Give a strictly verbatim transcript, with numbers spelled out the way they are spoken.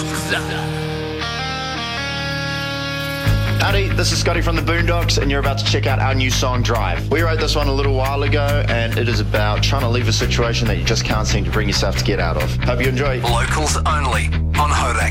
Howdy, this is Scotty from the Boondocks, and you're about to check out our new song, Drive. We wrote this one a little while ago, and it is about trying to leave a situation that you just can't seem to bring yourself to get out of. Hope you enjoy. Locals only on Horak